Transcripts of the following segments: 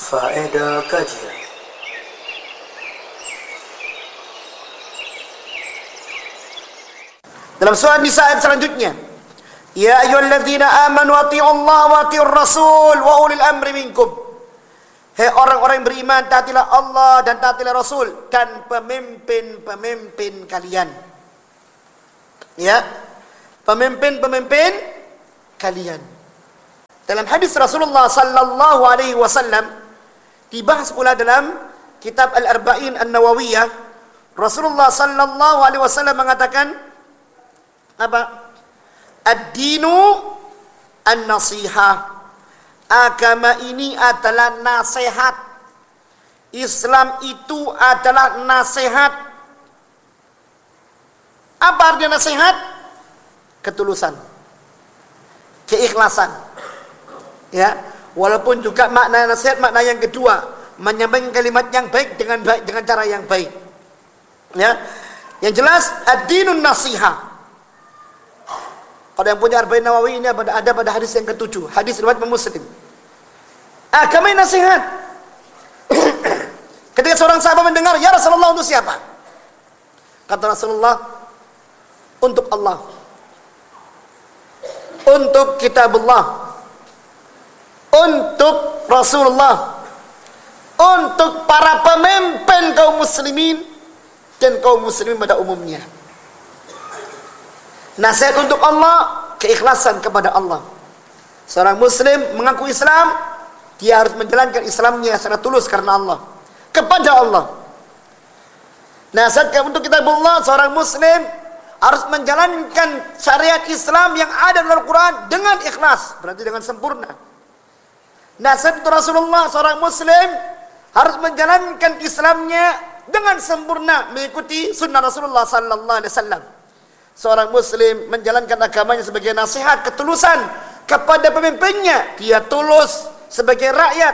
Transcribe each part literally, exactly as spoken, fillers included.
Faedah kajian. Dalam surah Nisa ayat selanjutnya, ya ayyuhalladzina amanu atti'ullaha wa atti'ur rasul wa ulil amri minkum. Hei orang-orang yang beriman, taatilah Allah dan taatilah Rasul dan pemimpin-pemimpin kalian. Ya, pemimpin-pemimpin kalian. Dalam hadis Rasulullah sallallahu alaihi wasallam dibahas pula dalam kitab Al-Arba'in An-Nawawiyah, Rasulullah sallallahu alaihi wasallam mengatakan apa? Ad-dinu an-nasihah. Agama ini adalah nasihat. Islam itu adalah nasihat. Apa artinya nasihat? Ketulusan, keikhlasan. Ya, walaupun juga makna nasihat makna yang kedua, menyampaikan kalimat yang baik dengan baik dengan cara yang baik. Ya, yang jelas ad-dinun nasihah. Kalau yang punya Arba'in Nawawi ini ada pada hadis yang ketujuh, hadis riwayat Muslim. Agama ini nasihat. Ketika seorang sahabat mendengar, ya Rasulullah, untuk siapa? Kata Rasulullah, untuk Allah, untuk kitabullah, untuk Rasulullah, untuk para pemimpin kaum muslimin dan kaum muslimin pada umumnya. Nasihat untuk Allah, keikhlasan kepada Allah. Seorang muslim mengaku Islam, dia harus menjalankan Islamnya secara tulus karena Allah, kepada Allah. Nasihat untuk kitabullah, seorang muslim harus menjalankan syariat Islam yang ada dalam Al-Quran dengan ikhlas, berarti dengan sempurna. Nasihat untuk Rasulullah, seorang muslim harus menjalankan Islamnya dengan sempurna, mengikuti sunnah Rasulullah sallallahu alaihi wasallam. Seorang muslim menjalankan agamanya sebagai nasihat, ketulusan kepada pemimpinnya. Dia tulus sebagai rakyat,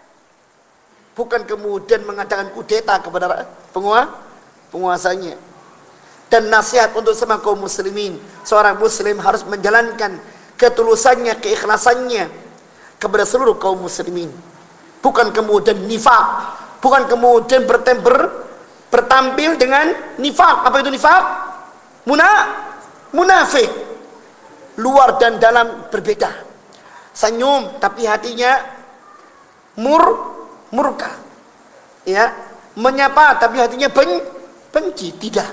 bukan kemudian mengadakan kudeta kepada penguasa, penguasanya. Dan nasihat untuk semua kaum muslimin, seorang muslim harus menjalankan ketulusannya, keikhlasannya kepada seluruh kaum muslimin, bukan kemudian nifak, bukan kemudian bertemper bertampil dengan nifak. Apa itu nifak? Muna, munafik, luar dan dalam berbeda. Senyum tapi hatinya mur, murka. Ya, menyapa tapi hatinya ben, benci. Tidak,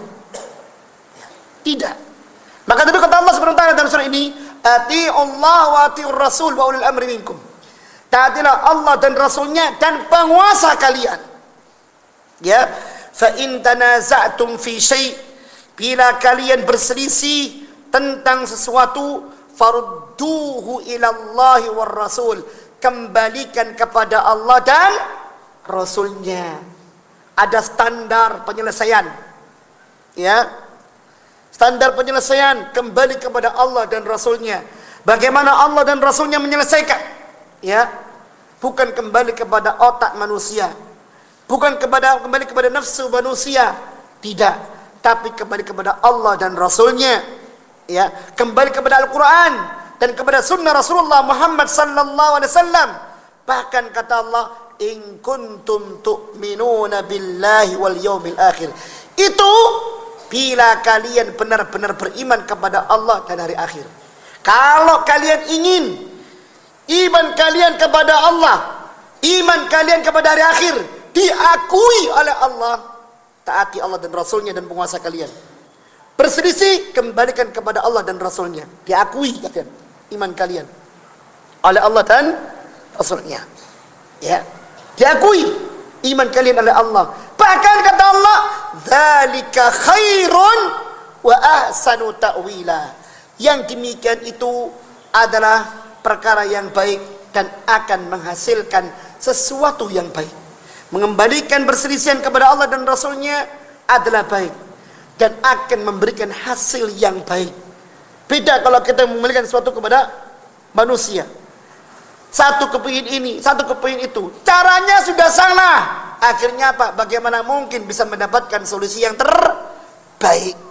tidak. Maka itu kata Allah subhanahu wa taala dalam surah ini, ati'ullah wa ati'ur rasul wa ulil amri minkum. Taatilah Allah dan Rasulnya dan penguasa kalian. Ya, fa in tanaza'tum fi syai', bila kalian berselisih tentang sesuatu, farudduhu ilallahi war rasul, kembalikan kepada Allah dan Rasulnya. Ada standar penyelesaian, ya, standar penyelesaian kembali kepada Allah dan Rasulnya. Bagaimana Allah dan Rasulnya menyelesaikan, ya, bukan kembali kepada otak manusia, bukan kepada kembali kepada nafsu manusia, tidak, tapi kembali kepada Allah dan Rasulnya, ya, kembali kepada Al-Quran dan kepada sunnah Rasulullah Muhammad sallallahu alaihi wasallam. Bahkan kata Allah, in kuntum tu'minuna billahi wal yawmil akhir, itu bila kalian benar-benar beriman kepada Allah dan hari akhir. Kalau kalian ingin iman kalian kepada Allah, iman kalian kepada hari akhir diakui oleh Allah, taati Allah dan Rasulnya dan penguasa kalian. Berselisih, kembalikan kepada Allah dan Rasulnya. Diakui kalian, iman kalian oleh Allah dan Rasulnya, ya, diakui iman kalian oleh Allah. Bahkan kata Allah, dzalika khairun wa ahsanu ta'wila, yang demikian itu adalah perkara yang baik dan akan menghasilkan sesuatu yang baik. Mengembalikan perselisihan kepada Allah dan Rasulnya adalah baik dan akan memberikan hasil yang baik. Beda kalau kita mengembalikan sesuatu kepada manusia. Satu kepingin ini, satu kepingin itu, caranya sudah salah. Akhirnya apa? Bagaimana mungkin bisa mendapatkan solusi yang terbaik?